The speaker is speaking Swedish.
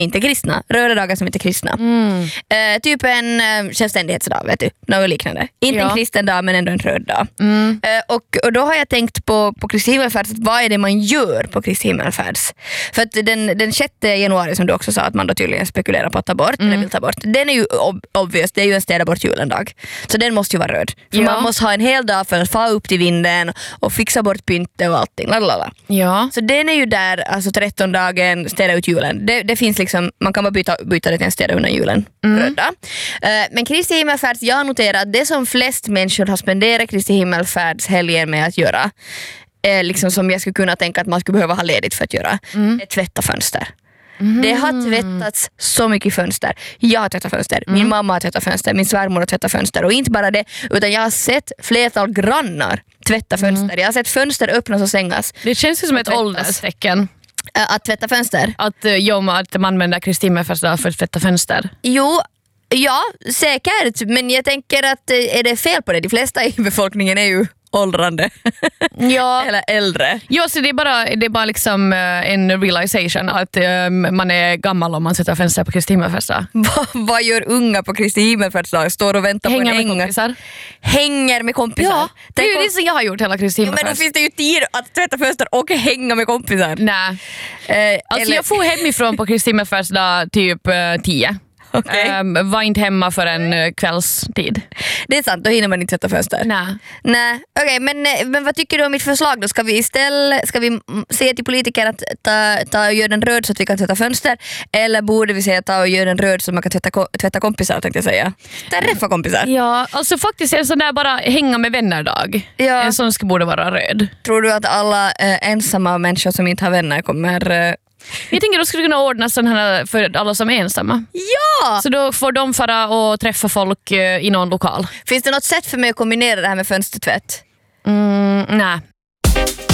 inte kristna. Röda dagar som inte är kristna. Typ en självständighetsdag, vet du. Något liknande. Inte en kristen dag, men ändå en röd dag. Och då har jag tänkt på Kristi himmelfärds, vad är det man gör på Kristi himmelfärds? För att den 6 januari, som du också sa att man då tydligen spekulerar på att ta bort, eller vill ta bort, den är ju obvious, det är ju en städa bort julen-dag. Så den måste ju vara röd. För man måste ha en hel dag för att få upp till vinden och fixa bort pynte och allting. Lalala. Ja. Så den är ju där, alltså 13-dagen, städa ut julen. Det finns liksom, man kan bara byta det till en städa undan julen. Röda. Men Kristi himmelfärds, jag har noterat att det som flest människor har spenderat Kristi himmelfärds helgen med att göra, liksom som jag skulle kunna tänka att man skulle behöva ha ledigt för att göra, är tvätta fönster. Det har tvättats så mycket fönster. Jag har tvättat fönster, min mamma har tvättat fönster, min svärmor har tvättat fönster. Och inte bara det, utan jag har sett flertal grannar tvätta fönster. Jag har sett fönster öppnas och stängas. Det känns ju som ett ålderstecken. Att tvätta fönster? Att man använder Kristi himmelfärds dag för att tvätta fönster. Jo, ja, säkert. Men jag tänker att är det fel på det? De flesta i befolkningen är ju åldrande. Ja. Eller äldre. Ja, så det är bara liksom en realization att man är gammal om man sätter fönster på Kristi himmelfärdsdag. Vad gör unga på Kristi himmelfärdsdag? Står och väntar Hänger på en med kompisar. Hänger med kompisar? Ja, det är ju det som jag har gjort hela Kristi himmelfärds. Men då finns det ju tid att tvätta fönster och hänga med kompisar. Nej. Alltså jag får hemifrån på Kristi himmelfärdsdag typ 10. Okay. Var inte hemma för en kvällstid. Det är sant, då hinner man inte sätta fönster. Nej. Okej, men vad tycker du om mitt förslag då? Ska vi säga till politiker att ta och göra den röd så att vi kan sätta fönster? Eller borde vi säga ta och göra den röd så att man kan tvätta kompisar, tänkte jag säga. Träffa kompisar. Ja, alltså faktiskt en sån där bara hänga med vänner-dag. Ja. En sån borde vara röd. Tror du att alla ensamma människor som inte har vänner kommer... Jag tänker att de skulle kunna ordna sån här för alla som är ensamma. Ja! Så då får de fara och träffa folk i någon lokal. Finns det något sätt för mig att kombinera det här med fönstertvätt? Nej.